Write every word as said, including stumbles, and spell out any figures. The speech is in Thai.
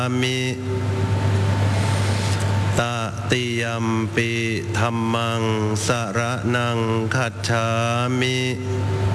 มิตติยัมปิธัมมังสรณังคัจฉามิ